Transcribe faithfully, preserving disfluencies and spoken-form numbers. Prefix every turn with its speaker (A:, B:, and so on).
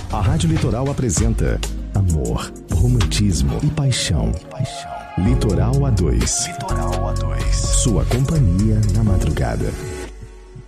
A: A Rádio Litoral apresenta amor, romantismo e paixão. Litoral A dois. Litoral A dois. Sua companhia na madrugada.